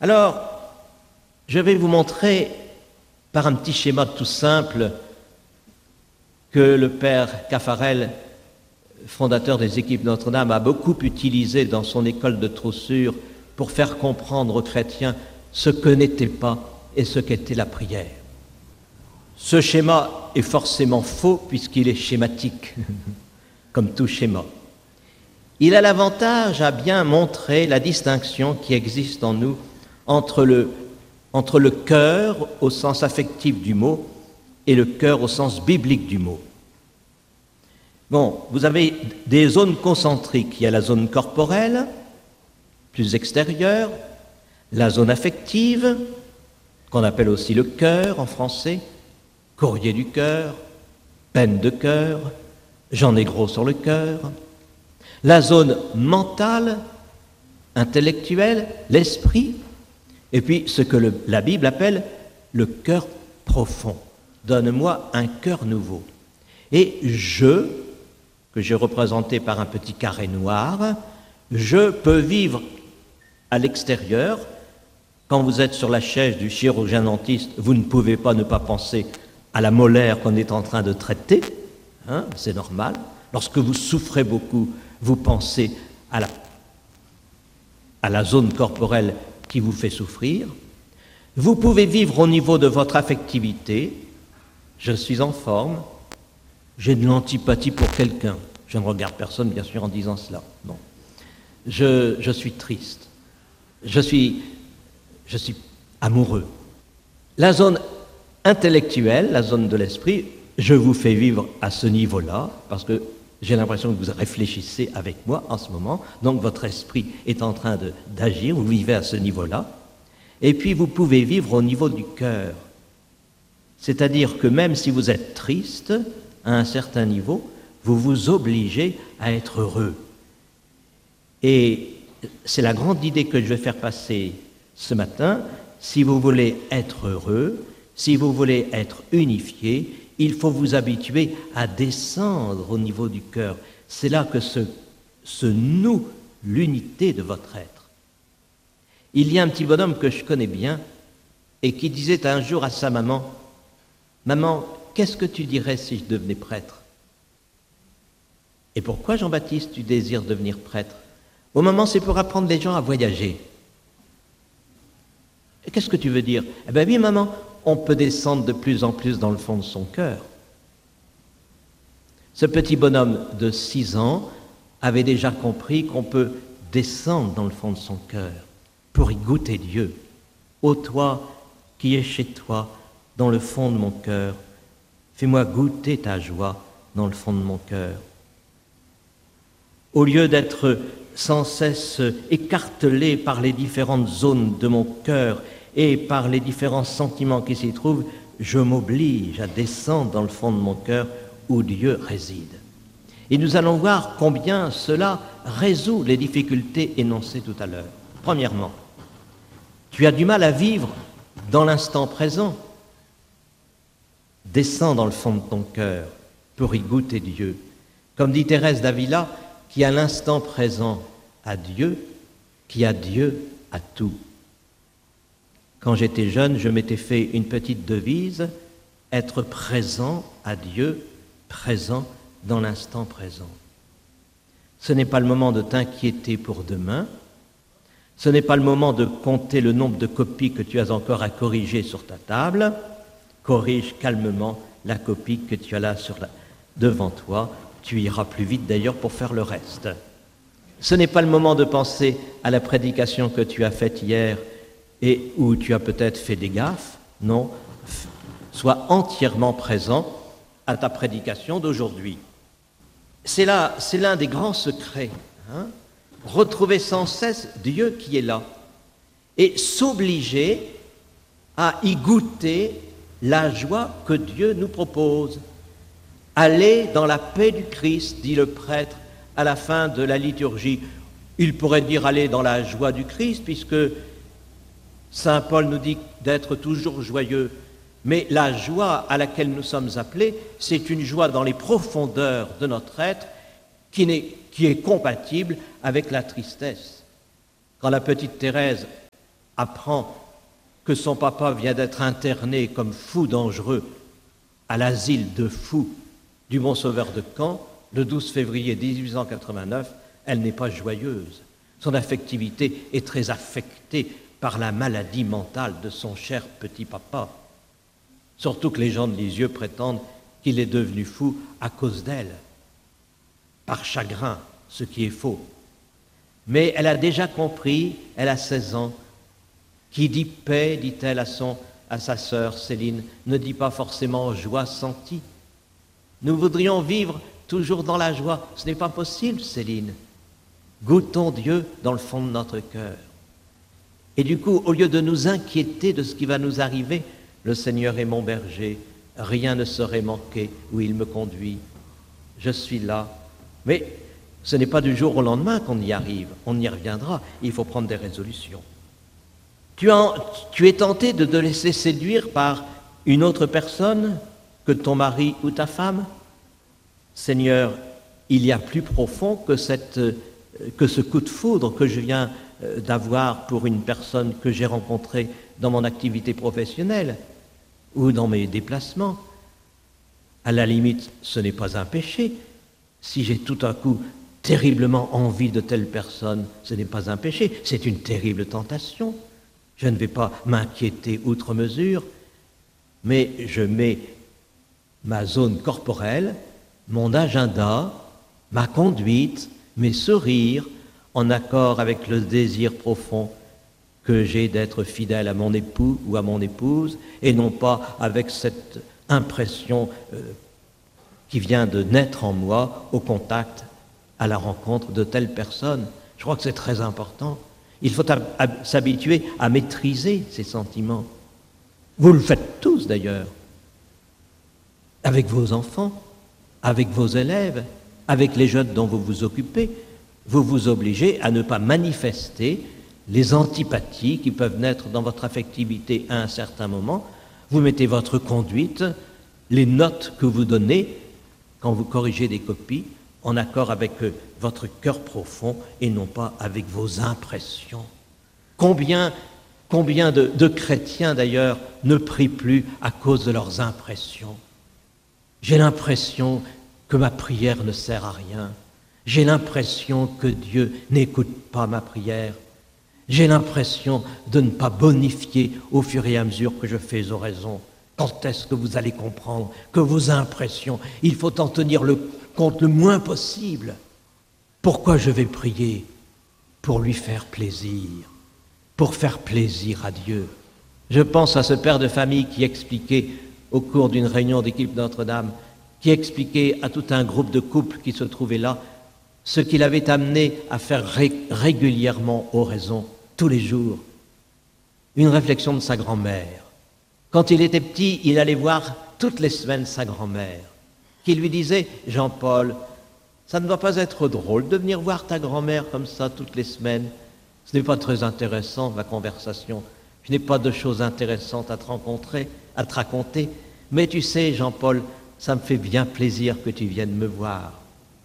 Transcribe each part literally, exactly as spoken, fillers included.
Alors, je vais vous montrer par un petit schéma tout simple que le père Caffarel, fondateur des équipes Notre-Dame, a beaucoup utilisé dans son école de Troussure pour faire comprendre aux chrétiens ce que n'était pas et ce qu'était la prière. Ce schéma est forcément faux puisqu'il est schématique, comme tout schéma. Il a l'avantage à bien montrer la distinction qui existe en nous entre le, entre le cœur au sens affectif du mot et le cœur au sens biblique du mot. Bon, vous avez des zones concentriques. Il y a la zone corporelle, plus extérieure, la zone affective, qu'on appelle aussi le cœur en français, courrier du cœur, peine de cœur, j'en ai gros sur le cœur. La zone mentale, intellectuelle, l'esprit, et puis ce que le, la Bible appelle le cœur profond. Donne-moi un cœur nouveau. Et je, que j'ai représenté par un petit carré noir, je peux vivre à l'extérieur. Quand vous êtes sur la chaise du chirurgien dentiste, vous ne pouvez pas ne pas penser à la molaire qu'on est en train de traiter, hein, c'est normal. Lorsque vous souffrez beaucoup, vous pensez à la, à la zone corporelle qui vous fait souffrir. Vous pouvez vivre au niveau de votre affectivité. Je suis en forme, j'ai de l'antipathie pour quelqu'un. Je ne regarde personne, bien sûr, en disant cela. Non. Je, je suis triste. Je suis, je suis amoureux. La zone intellectuelle, la zone de l'esprit, je vous fais vivre à ce niveau-là, parce que j'ai l'impression que vous réfléchissez avec moi en ce moment, donc votre esprit est en train de, d'agir, vous vivez à ce niveau-là. Et puis vous pouvez vivre au niveau du cœur. C'est-à-dire que même si vous êtes triste, à un certain niveau, vous vous obligez à être heureux. Et c'est la grande idée que je vais faire passer ce matin. Si vous voulez être heureux, si vous voulez être unifié, il faut vous habituer à descendre au niveau du cœur. C'est là que se, se noue l'unité de votre être. Il y a un petit bonhomme que je connais bien et qui disait un jour à sa maman, « Maman, qu'est-ce que tu dirais si je devenais prêtre ?» Et pourquoi, Jean-Baptiste, tu désires devenir prêtre? Au moment, c'est pour apprendre les gens à voyager. Et qu'est-ce que tu veux dire? Eh bien oui, maman, on peut descendre de plus en plus dans le fond de son cœur. Ce petit bonhomme de six ans avait déjà compris qu'on peut descendre dans le fond de son cœur pour y goûter Dieu. Ô toi qui es chez toi, dans le fond de mon cœur, fais-moi goûter ta joie dans le fond de mon cœur. Au lieu d'être sans cesse écartelé par les différentes zones de mon cœur et par les différents sentiments qui s'y trouvent, je m'oblige à descendre dans le fond de mon cœur où Dieu réside. Et nous allons voir combien cela résout les difficultés énoncées tout à l'heure. Premièrement, tu as du mal à vivre dans l'instant présent. Descends dans le fond de ton cœur pour y goûter Dieu. Comme dit Thérèse d'Avila, qui à l'instant présent a Dieu, qui a Dieu à tout. Quand j'étais jeune, je m'étais fait une petite devise, être présent à Dieu, présent dans l'instant présent. Ce n'est pas le moment de t'inquiéter pour demain, ce n'est pas le moment de compter le nombre de copies que tu as encore à corriger sur ta table. Corrige calmement la copie que tu as là sur la... devant toi. Tu iras plus vite d'ailleurs pour faire le reste. Ce n'est pas le moment de penser à la prédication que tu as faite hier et où tu as peut-être fait des gaffes. Non, sois entièrement présent à ta prédication d'aujourd'hui. C'est là, c'est l'un des grands secrets. Hein? Retrouver sans cesse Dieu qui est là et s'obliger à y goûter la joie que Dieu nous propose. Allez dans la paix du Christ, dit le prêtre à la fin de la liturgie. Il pourrait dire aller dans la joie du Christ, puisque saint Paul nous dit d'être toujours joyeux. Mais la joie à laquelle nous sommes appelés, c'est une joie dans les profondeurs de notre être qui, n'est, qui est compatible avec la tristesse. Quand la petite Thérèse apprend que son papa vient d'être interné comme fou dangereux à l'asile de fous du Mont-Sauveur de Caen, le douze février mille huit cent quatre-vingt-neuf, elle n'est pas joyeuse. Son affectivité est très affectée par la maladie mentale de son cher petit papa. Surtout que les gens de Lisieux prétendent qu'il est devenu fou à cause d'elle, par chagrin, ce qui est faux. Mais elle a déjà compris, elle a seize ans, qui dit paix, dit-elle à, son, à sa sœur Céline, ne dit pas forcément joie sentie. Nous voudrions vivre toujours dans la joie. Ce n'est pas possible, Céline. Goûtons Dieu dans le fond de notre cœur. Et du coup, au lieu de nous inquiéter de ce qui va nous arriver, le Seigneur est mon berger, rien ne saurait manquer où il me conduit. Je suis là. Mais ce n'est pas du jour au lendemain qu'on y arrive, on y reviendra, il faut prendre des résolutions. Tu, en, tu es tenté de te laisser séduire par une autre personne que ton mari ou ta femme? Seigneur, il y a plus profond que, cette, que ce coup de foudre que je viens d'avoir pour une personne que j'ai rencontrée dans mon activité professionnelle ou dans mes déplacements. À la limite, ce n'est pas un péché. Si j'ai tout à coup terriblement envie de telle personne, ce n'est pas un péché, c'est une terrible tentation. Je ne vais pas m'inquiéter outre mesure, mais je mets ma zone corporelle, mon agenda, ma conduite, mes sourires, en accord avec le désir profond que j'ai d'être fidèle à mon époux ou à mon épouse, et non pas avec cette impression euh, qui vient de naître en moi au contact, à la rencontre de telle personne. Je crois que c'est très important. Il faut s'habituer à maîtriser ces sentiments. Vous le faites tous d'ailleurs, avec vos enfants, avec vos élèves, avec les jeunes dont vous vous occupez. Vous vous obligez à ne pas manifester les antipathies qui peuvent naître dans votre affectivité à un certain moment. Vous mettez votre conduite, les notes que vous donnez quand vous corrigez des copies, en accord avec votre cœur profond et non pas avec vos impressions. Combien, combien de, de chrétiens d'ailleurs ne prient plus à cause de leurs impressions? J'ai l'impression que ma prière ne sert à rien. J'ai l'impression que Dieu n'écoute pas ma prière. J'ai l'impression de ne pas bonifier au fur et à mesure que je fais oraison. Quand est-ce que vous allez comprendre que vos impressions, il faut en tenir le compte le moins possible? Pourquoi je vais prier? Pour lui faire plaisir, pour faire plaisir à Dieu. Je pense à ce père de famille qui expliquait au cours d'une réunion d'équipe Notre-Dame, qui expliquait à tout un groupe de couples qui se trouvaient là, ce qu'il avait amené à faire ré- régulièrement oraison, tous les jours. Une réflexion de sa grand-mère. Quand il était petit, il allait voir toutes les semaines sa grand-mère, qui lui disait « Jean-Paul, ça ne doit pas être drôle de venir voir ta grand-mère comme ça toutes les semaines. Ce n'est pas très intéressant, la conversation. Je n'ai pas de choses intéressantes à te rencontrer, à te raconter. Mais tu sais, Jean-Paul, ça me fait bien plaisir que tu viennes me voir. »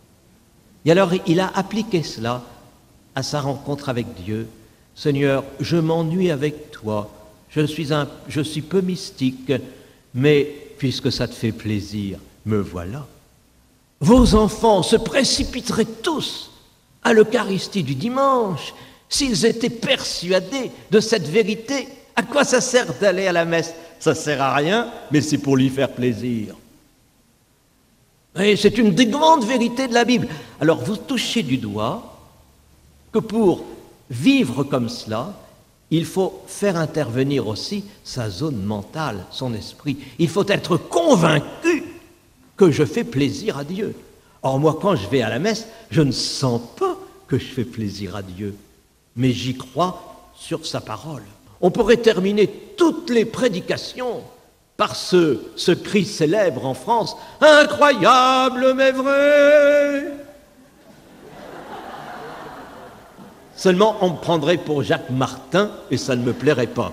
Et alors, il a appliqué cela à sa rencontre avec Dieu. « Seigneur, je m'ennuie avec toi. Je suis, un, je suis peu mystique, mais puisque ça te fait plaisir, me voilà. » Vos enfants se précipiteraient tous à l'Eucharistie du dimanche s'ils étaient persuadés de cette vérité. À quoi ça sert d'aller à la messe? Ça ne sert à rien, mais c'est pour lui faire plaisir. Et c'est une des grandes vérités de la Bible. Alors vous touchez du doigt que pour vivre comme cela, il faut faire intervenir aussi sa zone mentale, son esprit. Il faut être convaincu que je fais plaisir à Dieu. Or moi, quand je vais à la messe, je ne sens pas que je fais plaisir à Dieu, mais j'y crois sur sa parole. On pourrait terminer toutes les prédications par ce, ce cri célèbre en France, « Incroyable mais vrai !» Seulement, on me prendrait pour Jacques Martin et ça ne me plairait pas.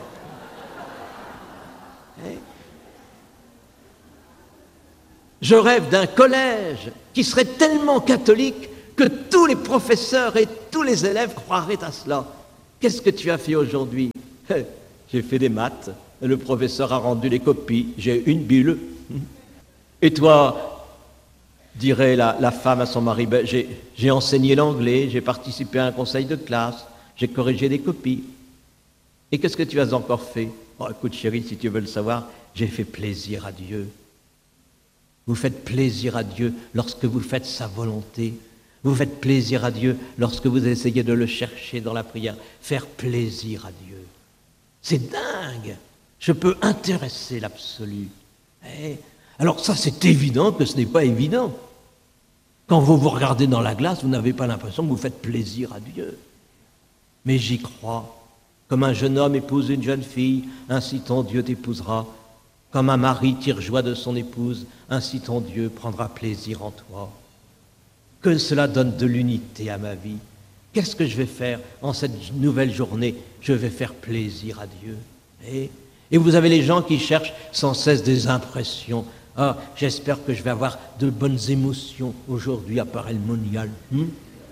Je rêve d'un collège qui serait tellement catholique que tous les professeurs et tous les élèves croiraient à cela. Qu'est-ce que tu as fait aujourd'hui? J'ai fait des maths, le professeur a rendu les copies, j'ai une bulle. Et toi, dirait la, la femme à son mari, ben, j'ai, j'ai enseigné l'anglais, j'ai participé à un conseil de classe, j'ai corrigé des copies. Et qu'est-ce que tu as encore fait? Oh, écoute chérie, si tu veux le savoir, j'ai fait plaisir à Dieu. Vous faites plaisir à Dieu lorsque vous faites sa volonté. Vous faites plaisir à Dieu lorsque vous essayez de le chercher dans la prière. Faire plaisir à Dieu. C'est dingue. Je peux intéresser l'absolu. Eh, alors ça, c'est évident que ce n'est pas évident. Quand vous vous regardez dans la glace, vous n'avez pas l'impression que vous faites plaisir à Dieu. Mais j'y crois. Comme un jeune homme épouse une jeune fille, ainsi ton Dieu t'épousera. Comme un mari tire joie de son épouse, ainsi ton Dieu prendra plaisir en toi. Que cela donne de l'unité à ma vie. Qu'est-ce que je vais faire en cette nouvelle journée? Je vais faire plaisir à Dieu. Et, et vous avez les gens qui cherchent sans cesse des impressions. Ah, j'espère que je vais avoir de bonnes émotions aujourd'hui à part le monial. Hum?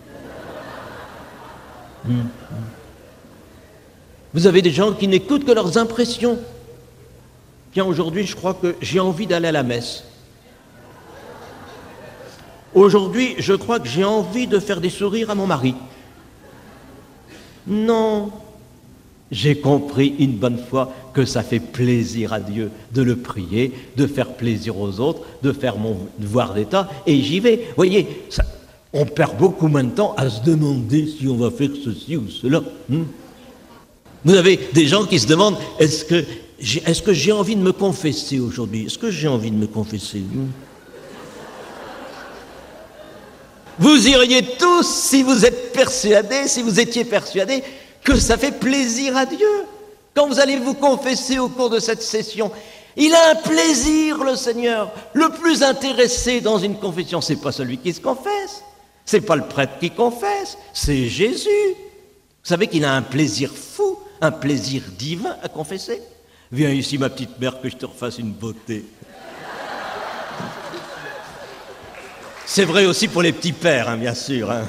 Hum, hum. Vous avez des gens qui n'écoutent que leurs impressions. Tiens, aujourd'hui, je crois que j'ai envie d'aller à la messe. Aujourd'hui, je crois que j'ai envie de faire des sourires à mon mari. Non, j'ai compris une bonne fois que ça fait plaisir à Dieu de le prier, de faire plaisir aux autres, de faire mon devoir d'État, et j'y vais. Vous voyez, ça, on perd beaucoup moins de temps à se demander si on va faire ceci ou cela. Hmm? Vous avez des gens qui se demandent, est-ce que j'ai, est-ce que j'ai envie de me confesser aujourd'hui? Est-ce que j'ai envie de me confesser? Hmm? Vous iriez tous, si vous êtes persuadés, si vous étiez persuadés, que ça fait plaisir à Dieu. Quand vous allez vous confesser au cours de cette session, il a un plaisir, le Seigneur. Le plus intéressé dans une confession, c'est pas celui qui se confesse, c'est pas le prêtre qui confesse, c'est Jésus. Vous savez qu'il a un plaisir fou, un plaisir divin à confesser. Viens ici, ma petite mère, que je te refasse une beauté. C'est vrai aussi pour les petits pères, hein, bien sûr. Hein.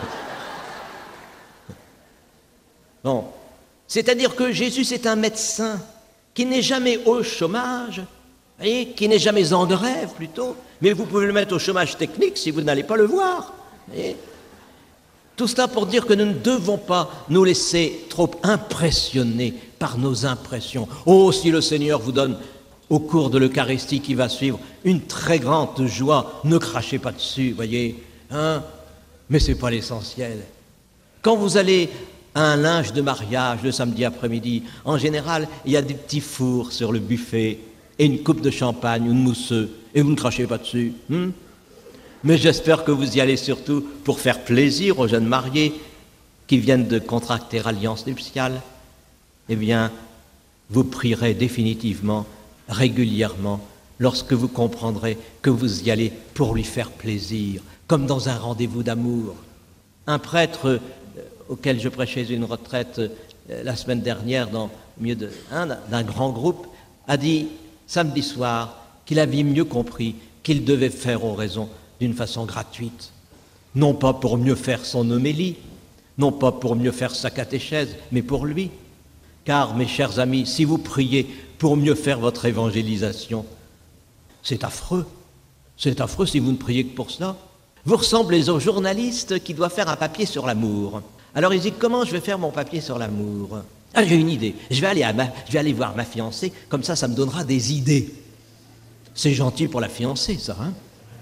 Bon, c'est-à-dire que Jésus, c'est un médecin qui n'est jamais au chômage, voyez, qui n'est jamais en grève plutôt, mais vous pouvez le mettre au chômage technique si vous n'allez pas le voir. Voyez. Tout cela pour dire que nous ne devons pas nous laisser trop impressionner par nos impressions. Oh, si le Seigneur vous donne au cours de l'Eucharistie qui va suivre une très grande joie, ne crachez pas dessus, voyez, hein, mais ce n'est pas l'essentiel. Quand vous allez à un linge de mariage le samedi après-midi, en général, il y a des petits fours sur le buffet et une coupe de champagne ou de mousseux, et vous ne crachez pas dessus. Hein? Mais j'espère que vous y allez surtout pour faire plaisir aux jeunes mariés qui viennent de contracter alliance nuptiale. Eh bien, vous prierez définitivement régulièrement lorsque vous comprendrez que vous y allez pour lui faire plaisir, comme dans un rendez-vous d'amour. Un prêtre euh, auquel je prêchais une retraite euh, la semaine dernière dans au milieu de, hein, d'un grand groupe a dit samedi soir qu'il avait mieux compris qu'il devait faire oraison d'une façon gratuite, non pas pour mieux faire son homélie, non pas pour mieux faire sa catéchèse, mais pour lui. Car, mes chers amis, si vous priez pour mieux faire votre évangélisation, c'est affreux. C'est affreux si vous ne priez que pour cela. Vous ressemblez aux journalistes qui doivent faire un papier sur l'amour. Alors ils disent, comment je vais faire mon papier sur l'amour? Ah, j'ai une idée. Je vais aller, à ma, je vais aller voir ma fiancée, comme ça, ça me donnera des idées. C'est gentil pour la fiancée, ça, hein?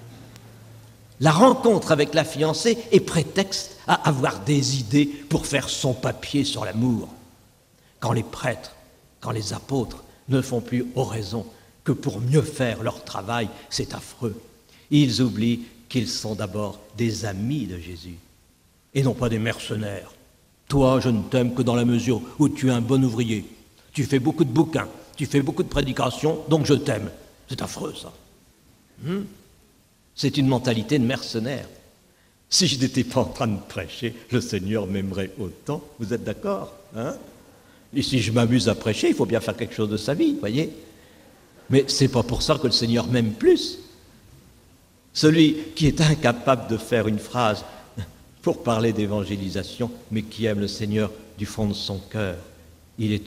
La rencontre avec la fiancée est prétexte à avoir des idées pour faire son papier sur l'amour. Quand les prêtres, quand les apôtres ne font plus oraison que pour mieux faire leur travail, c'est affreux. Ils oublient qu'ils sont d'abord des amis de Jésus et non pas des mercenaires. Toi, je ne t'aime que dans la mesure où tu es un bon ouvrier. Tu fais beaucoup de bouquins, tu fais beaucoup de prédications, donc je t'aime. C'est affreux, ça. Hum? C'est une mentalité de mercenaire. Si je n'étais pas en train de prêcher, le Seigneur m'aimerait autant. Vous êtes d'accord, hein? Et si je m'amuse à prêcher, il faut bien faire quelque chose de sa vie, voyez. Mais ce n'est pas pour ça que le Seigneur m'aime plus. Celui qui est incapable de faire une phrase pour parler d'évangélisation, mais qui aime le Seigneur du fond de son cœur, il est